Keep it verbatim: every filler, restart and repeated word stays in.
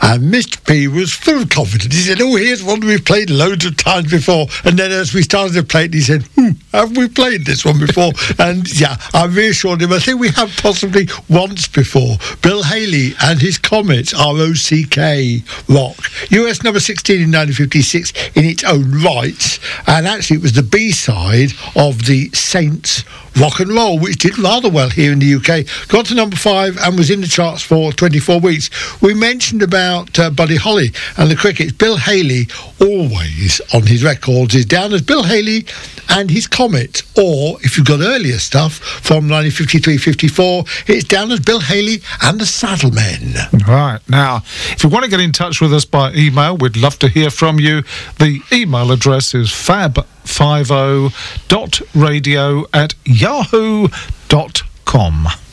And Mister P was full of confidence. He said, oh, here's one we've played loads of times before. And then as we started to play it, he said, hmm, have we played this one before? And yeah, I reassured him, I think we have possibly once before. Bill Haley and his Comet, R O C K Rock. U S number sixteen in nineteen fifty-six in its own right. And actually it was the B-side of the Saints Rock and Roll, which did rather well here in the U K. Got to number five and was in the charts for twenty-four weeks. We mentioned about uh, Buddy Holly and the Crickets. Bill Haley, always on his records, is down as Bill Haley and his Comet. Or, if you've got earlier stuff from nineteen fifty-three fifty-four, it's down as Bill Haley and the Saddlemen. Right. Now, if you want to get in touch with us by email, we'd love to hear from you. The email address is fab fifty dot radio at yahoo dot com.